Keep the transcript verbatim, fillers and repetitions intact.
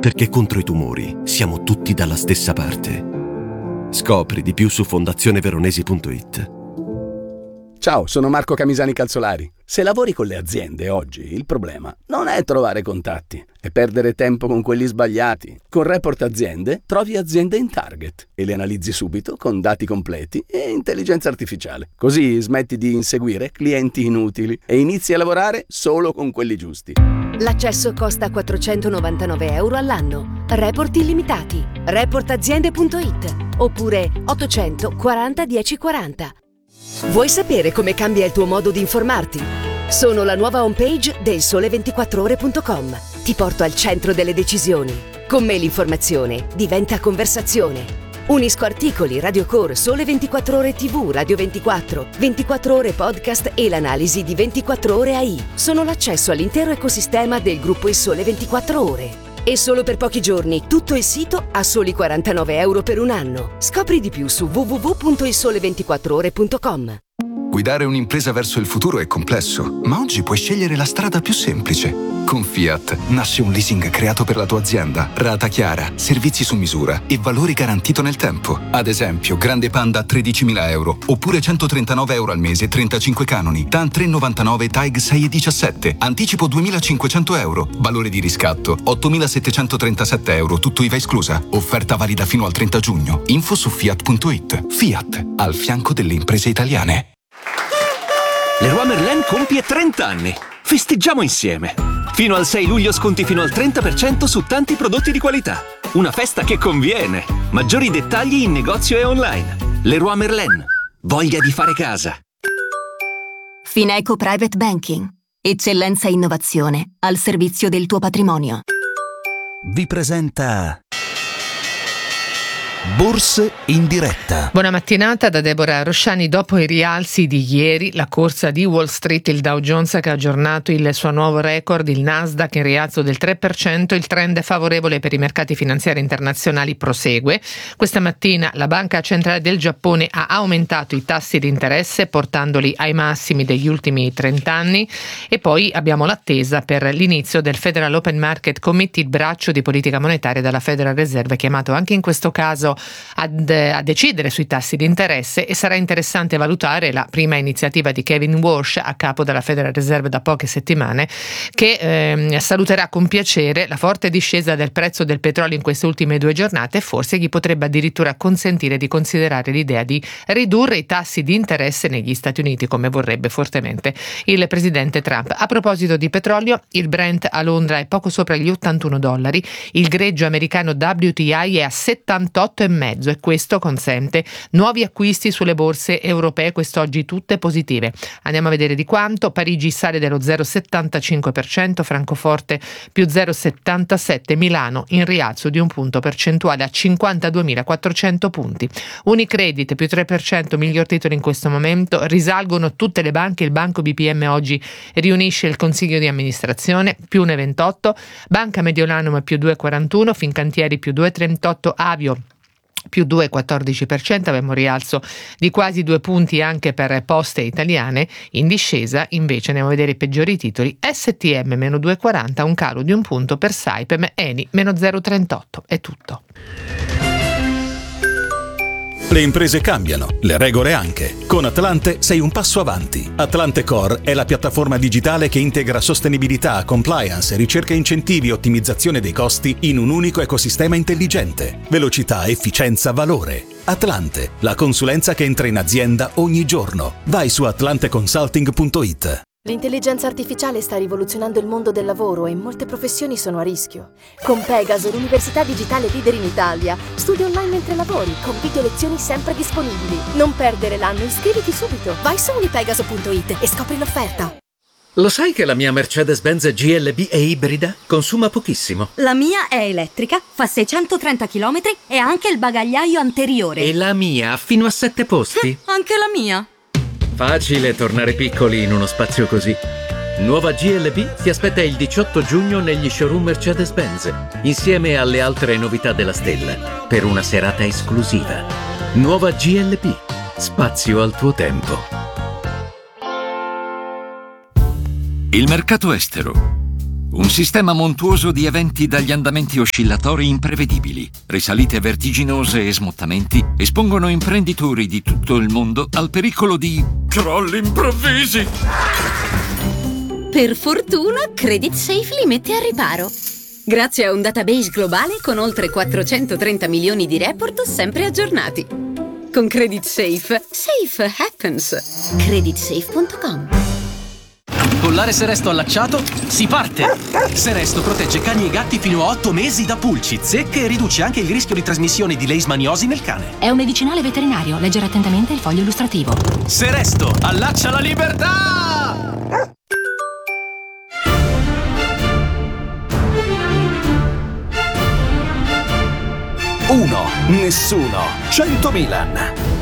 perché contro i tumori siamo tutti dalla stessa parte. Scopri di più su fondazione veronesi punto it. Ciao, sono Marco Camisani Calzolari. Se lavori con le aziende oggi, il problema non è trovare contatti, è perdere tempo con quelli sbagliati. Con Report Aziende trovi aziende in target e le analizzi subito con dati completi e intelligenza artificiale. Così smetti di inseguire clienti inutili e inizi a lavorare solo con quelli giusti. L'accesso costa quattrocentonovantanove euro all'anno. Report illimitati. report aziende punto it oppure ottocento quaranta dieci quaranta. Vuoi sapere come cambia il tuo modo di informarti? Sono la nuova homepage del sole ventiquattro ore punto com. Ti porto al centro delle decisioni. Con me l'informazione diventa conversazione. Unisco articoli, radiocore, Sole ventiquattro Ore tivù, Radio ventiquattro, ventiquattro Ore Podcast e l'analisi di ventiquattro Ore A I. Sono l'accesso all'intero ecosistema del gruppo Il Sole ventiquattro Ore. E solo per pochi giorni tutto il sito a soli quarantanove euro per un anno. Scopri di più su w w w punto il sole ventiquattro ore punto com. Guidare un'impresa verso il futuro è complesso, ma oggi puoi scegliere la strada più semplice. Con Fiat nasce un leasing creato per la tua azienda, rata chiara, servizi su misura e valore garantito nel tempo. Ad esempio, Grande Panda a tredicimila euro, oppure centotrentanove euro al mese, trentacinque canoni. TAN tre virgola novantanove, TAG sei virgola diciassette, anticipo duemilacinquecento euro, valore di riscatto ottomilasettecentotrentasette euro, tutto I V A esclusa. Offerta valida fino al trenta giugno. Info su fiat punto it. Fiat, al fianco delle imprese italiane. Leroy Merlin compie trenta anni. Festeggiamo insieme. Fino al sei luglio sconti fino al trenta per cento su tanti prodotti di qualità. Una festa che conviene. Maggiori dettagli in negozio e online. Leroy Merlin. Voglia di fare casa. Fineco Private Banking. Eccellenza e innovazione al servizio del tuo patrimonio. Vi presenta Borse in diretta. Buona mattinata da Deborah Rosciani. Dopo i rialzi di ieri, la corsa di Wall Street, il Dow Jones che ha aggiornato il suo nuovo record, il Nasdaq in rialzo del tre per cento, il trend favorevole per i mercati finanziari internazionali prosegue. Questa mattina la Banca Centrale del Giappone ha aumentato i tassi di interesse portandoli ai massimi degli ultimi trenta anni e poi abbiamo l'attesa per l'inizio del Federal Open Market Committee, il braccio di politica monetaria della Federal Reserve, chiamato anche in questo caso Ad, a decidere sui tassi di interesse, e sarà interessante valutare la prima iniziativa di Kevin Walsh, a capo della Federal Reserve da poche settimane, che eh, saluterà con piacere la forte discesa del prezzo del petrolio in queste ultime due giornate e forse gli potrebbe addirittura consentire di considerare l'idea di ridurre i tassi di interesse negli Stati Uniti, come vorrebbe fortemente il presidente Trump. A proposito di petrolio, il Brent a Londra è poco sopra gli ottantuno dollari, il greggio americano W T I è a settantotto e mezzo e questo consente nuovi acquisti sulle borse europee, quest'oggi tutte positive. Andiamo a vedere di quanto. Parigi sale dello zero virgola settantacinque per cento, Francoforte più zero virgola settantasette, Milano in rialzo di un punto percentuale a cinquantaduemilaquattrocento punti. Unicredit più tre per cento, miglior titolo in questo momento, risalgono tutte le banche, il Banco B P M oggi riunisce il consiglio di amministrazione più uno virgola ventotto, Banca Mediolanum più due virgola quarantuno, Fincantieri più due virgola trentotto, Avio più due virgola quattordici per cento, abbiamo un rialzo di quasi due punti anche per Poste Italiane. In discesa invece andiamo a vedere i peggiori titoli: S T M meno due virgola quaranta, un calo di un punto per Saipem, Eni meno zero virgola trentotto. È tutto. Le imprese cambiano, le regole anche. Con Atlante sei un passo avanti. Atlante Core è la piattaforma digitale che integra sostenibilità, compliance, ricerca e incentivi e ottimizzazione dei costi in un unico ecosistema intelligente. Velocità, efficienza, valore. Atlante, la consulenza che entra in azienda ogni giorno. Vai su atlante consulting punto it. L'intelligenza artificiale sta rivoluzionando il mondo del lavoro e molte professioni sono a rischio. Con Pegaso, l'università digitale leader in Italia, studi online mentre lavori, con video lezioni sempre disponibili. Non perdere l'anno, iscriviti subito. Vai su unipegaso punto it e scopri l'offerta. Lo sai che la mia Mercedes-Benz G L B è ibrida? Consuma pochissimo. La mia è elettrica, fa seicentotrenta chilometri e ha anche il bagagliaio anteriore. E la mia ha fino a sette posti. Anche la mia. Facile tornare piccoli in uno spazio così. Nuova G L B ti aspetta il diciotto giugno negli showroom Mercedes-Benz, insieme alle altre novità della stella, per una serata esclusiva. Nuova G L B, spazio al tuo tempo. Il mercato estero. Un sistema montuoso di eventi dagli andamenti oscillatori imprevedibili, risalite vertiginose e smottamenti espongono imprenditori di tutto il mondo al pericolo di crolli improvvisi. Per fortuna, Credit Safe li mette a riparo. Grazie a un database globale con oltre quattrocentotrenta milioni di report sempre aggiornati. Con Credit Safe, safe happens. credit safe punto com. Collare Seresto allacciato, si parte! Seresto protegge cani e gatti fino a otto mesi da pulci, zecche e riduce anche il rischio di trasmissione di leishmaniosi nel cane. È un medicinale veterinario, leggere attentamente il foglio illustrativo. Seresto, allaccia la libertà! Uno, nessuno, cento Milan.